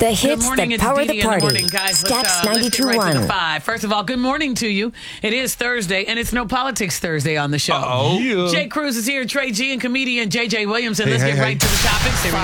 The hits morning, that it's power Dee the party. morning, guys. Stacks Let's get right to 92.1. the 5. First of all, good morning to you. It is Thursday, and it's No Politics Thursday on the show. Yeah. Jay Cruz is here, Trey G, and comedian J.J. Williamson. Let's get right to the topics. Here we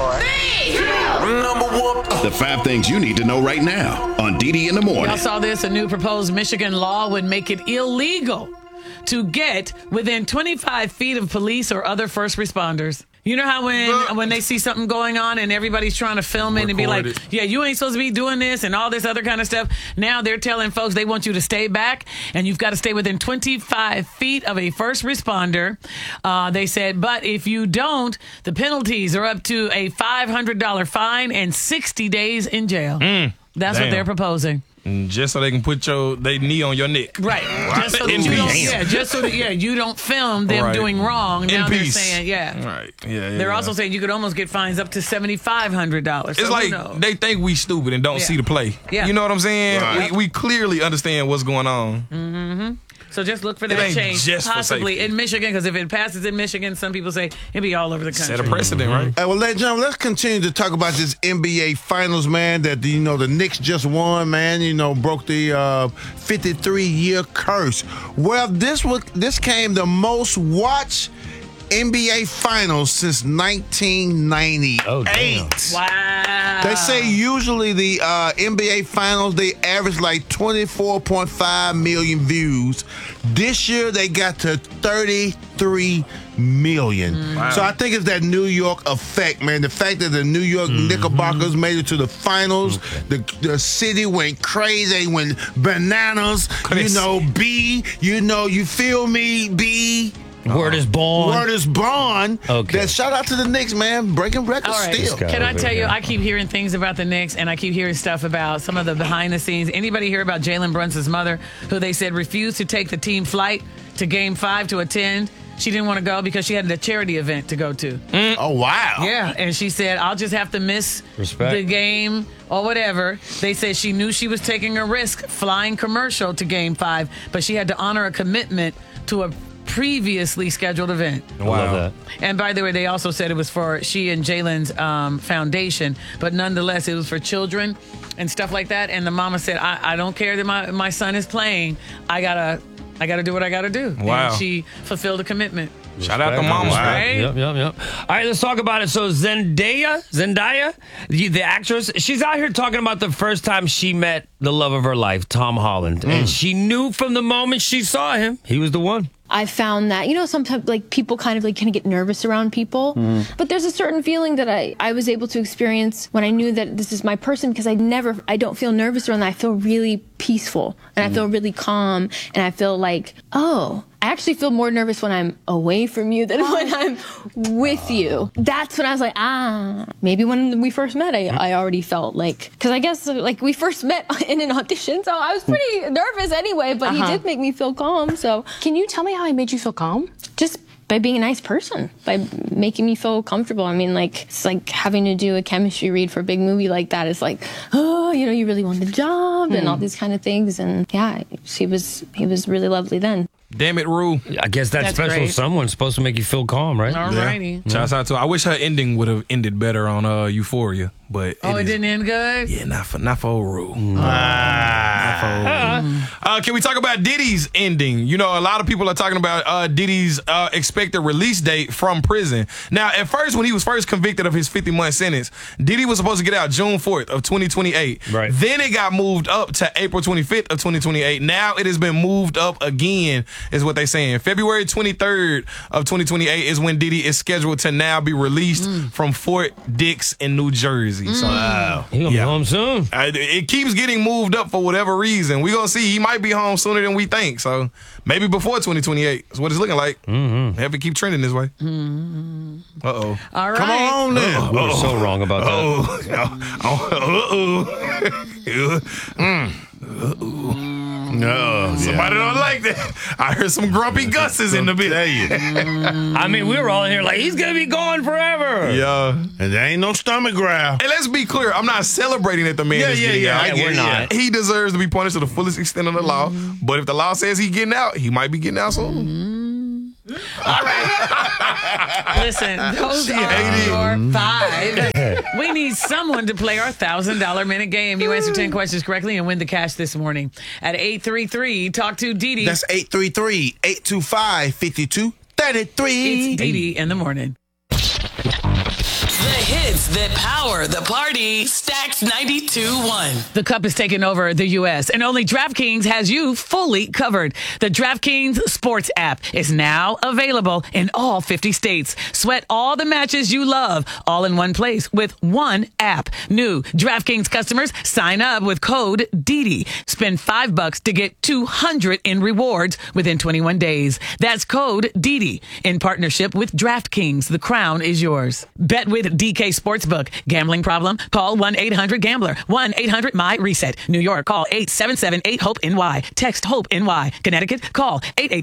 go. The 5 things you need to know right now on Dee in the morning. Y'all saw this. A new proposed Michigan law would make it illegal to get within 25 feet of police or other first responders. You know how when they see something going on and everybody's trying to film it and be like, yeah, you ain't supposed to be doing this and all this other kind of stuff. Now they're telling folks they want you to stay back and you've got to stay within 25 feet of a first responder. They said, but if you don't, the penalties are up to a $500 fine and 60 days in jail. That's what they're proposing. Just so they can put their knee on your neck. Right. Just so that you don't, just so that you don't film them doing wrong. Now they're saying, Right. Yeah. They're also saying you could almost get fines up to $7,500. It's like they think we stupid and don't see the play. Yeah. You know what I'm saying? Right. We clearly understand what's going on. Mm-hmm. So just look for that change, possibly in Michigan, because if it passes in Michigan, some people say it'll be all over the country. Set a precedent, right? Well, ladies and gentlemen, let's continue to talk about this NBA Finals, man, that, the Knicks just won, man, broke the 53-year curse. Well, this came the most watched NBA Finals since 1998. Oh, damn. Wow. They say usually the NBA Finals, they average like 24.5 million views. This year, they got to 33 million. Wow. So I think it's that New York effect, man. The fact that the New York Knickerbockers made it to the finals, the city went crazy, went bananas. B, you feel me, B. Word is born. Word is born. Okay. Then shout out to the Knicks, man. Breaking records All right. still. Can I tell you, I keep hearing things about the Knicks, and I keep hearing stuff about some of the behind the scenes. Anybody hear about Jalen Brunson's mother, who they said refused to take the team flight to Game 5 to attend? She didn't want to go because she had a charity event to go to. Oh, wow. Yeah, and she said, I'll just have to miss the game or whatever. They said she knew she was taking a risk flying commercial to Game 5, but she had to honor a commitment to a previously scheduled event. Wow. I love that. And by the way, they also said it was for she and Jalen's foundation, but nonetheless, it was for children and stuff like that. And the mama said, I don't care that my son is playing. I gotta do what I gotta do. Wow. And she fulfilled a commitment. Shout out to mama. Right? Yep. All right, let's talk about it. So Zendaya, the actress, she's out here talking about the first time she met the love of her life, Tom Holland. And she knew from the moment she saw him, he was the one. I found that, sometimes people kind of get nervous around people. But there's a certain feeling that I was able to experience when I knew that this is my person, because I don't feel nervous around that. I feel really peaceful and I feel really calm and I feel like, I actually feel more nervous when I'm away from you than when I'm with you. That's when I was like, maybe when we first met, I already felt because I guess we first met in an audition, so I was pretty nervous anyway, but he did make me feel calm. So can you tell me how he made you feel calm? Just by being a nice person, by making me feel comfortable. I mean, it's like having to do a chemistry read for a big movie like that. It's like, you really want the job and all these kind of things. And yeah, he was really lovely then. Damn it, Rue. I guess that's special great. someone's supposed to make you feel calm, right? All righty. Shouts out to her. I wish her ending would have ended better on Euphoria, but It didn't end good? Yeah, not for Rue. Can we talk about Diddy's ending? A lot of people are talking about Diddy's expected release date from prison. Now, at first, when he was first convicted of his 50-month sentence, Diddy was supposed to get out June 4th of 2028. Right. Then it got moved up to April 25th of 2028. Now it has been moved up again, is what they're saying. February 23rd of 2028 is when Diddy is scheduled to now be released from Fort Dix in New Jersey. So, Wow. He'll be home soon. it keeps getting moved up for whatever reason. We're going to see. He might be home sooner than we think. So maybe before 2028 is what it's looking like. Have to keep trending this way. Uh-oh. All right. Come on then. We were so wrong about that. No, Somebody don't like that. I heard some grumpy Gus's in the bit. I mean, we were all in here like, he's going to be gone forever. Yeah. And there ain't no stomach growl. And let's be clear, I'm not celebrating that the man is getting out. I get we're it, not. He deserves to be punished to the fullest extent of the law. But if the law says he's getting out, he might be getting out soon. All right. Listen, those are your 5. We need someone to play our $1,000 minute game. You answer 10 questions correctly and win the cash this morning. At 833, talk to Dee Dee. That's 833-825-5233. It's Dee Dee in the morning. The hits that power the party. Stacks 92.1. The Cup is taking over the U.S., and only DraftKings has you fully covered. The DraftKings Sports app is now available in all 50 states. Sweat all the matches you love, all in one place with one app. New DraftKings customers sign up with code DDD. Spend $5 to get $200 in rewards within 21 days. That's code DDD in partnership with DraftKings. The crown is yours. Bet with DK Sportsbook. Gambling problem? Call 1-800-GAMBLER. 1-800-MY-RESET. New York, call 877-8-HOPE-NY. Text HOPE-NY. Connecticut, call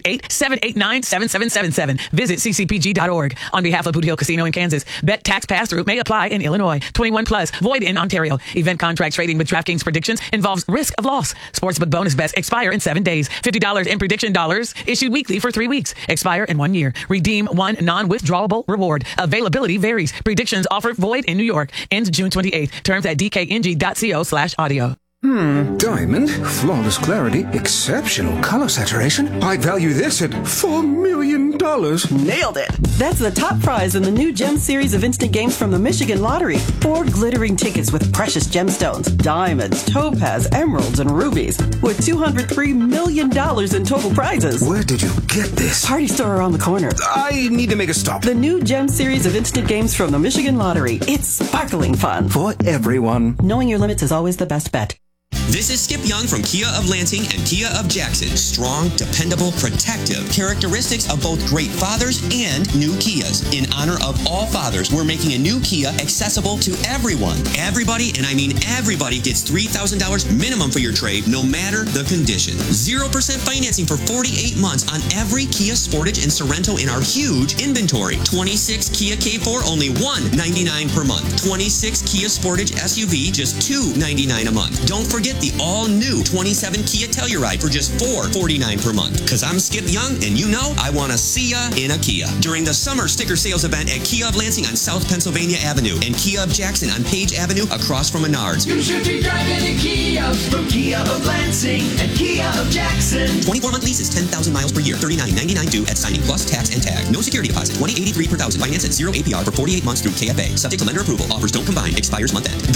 888-789-7777. Visit ccpg.org. On behalf of Boot Hill Casino in Kansas, bet tax pass-through may apply in Illinois. 21 plus. Void in Ontario. Event contract trading with DraftKings predictions involves risk of loss. Sportsbook bonus bets expire in 7 days. $50 in prediction dollars issued weekly for 3 weeks. Expire in 1 year. Redeem one non-withdrawable reward. Availability varies. Predictions offer void in New York. Ends June 28th. Terms at dkng.co/audio. Diamond, flawless clarity, exceptional color saturation. I'd value this at $4 million. Nailed it. That's the top prize in the new Gem series of instant games from the Michigan Lottery. 4 glittering tickets with precious gemstones, diamonds, topaz, emeralds, and rubies, with $203 million in total prizes. Where did you get this? Party store around the corner. I need to make a stop. The new Gem series of instant games from the Michigan Lottery. It's sparkling fun. For everyone. Knowing your limits is always the best bet. This is Skip Young from Kia of Lansing and Kia of Jackson. Strong, dependable, protective. Characteristics of both great fathers and new Kias. In honor of all fathers, we're making a new Kia accessible to everyone. Everybody, and I mean everybody, gets $3,000 minimum for your trade, no matter the condition. 0% financing for 48 months on every Kia Sportage and Sorento in our huge inventory. 26 Kia K4, only $199 per month. 26 Kia Sportage SUV, just $299 a month. Don't forget the all-new 27 Kia Telluride for just $449 per month. Because I'm Skip Young, and you know I want to see ya in a Kia. During the summer sticker sales event at Kia of Lansing on South Pennsylvania Avenue and Kia of Jackson on Page Avenue across from Menards. You should be driving a Kia from Kia of Lansing and Kia of Jackson. 24-month lease is 10,000 miles per year. $39.99 due at signing plus tax and tag. No security deposit. $20.83 per thousand. Finance at 0 APR for 48 months through KFA. Subject to lender approval. Offers don't combine. Expires month end.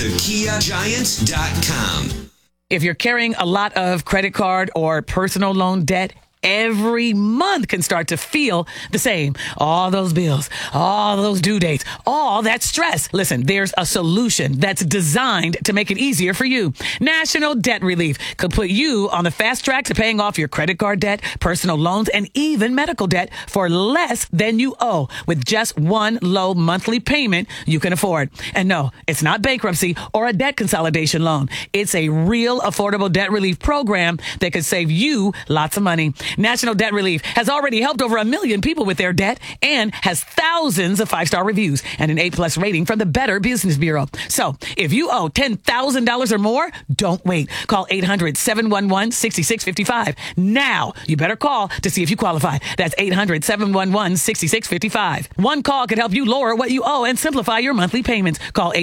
TheKiaGiant.com. If you're carrying a lot of credit card or personal loan debt, every month can start to feel the same. All those bills, all those due dates, all that stress. Listen, there's a solution that's designed to make it easier for you. National Debt Relief could put you on the fast track to paying off your credit card debt, personal loans, and even medical debt for less than you owe with just one low monthly payment you can afford. And no, it's not bankruptcy or a debt consolidation loan. It's a real affordable debt relief program that could save you lots of money. National Debt Relief has already helped over 1 million people with their debt and has thousands of 5-star reviews and an A+ rating from the Better Business Bureau. So if you owe $10,000 or more, don't wait. Call 800-711-6655. Now, you better call to see if you qualify. That's 800-711-6655. One call could help you lower what you owe and simplify your monthly payments. Call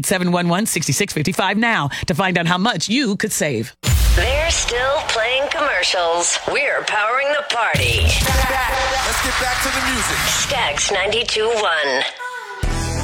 800-711-6655 now to find out how much you could save. They're still playing commercials. We're powering the party. Let's get back to the music. Stacks 92.1.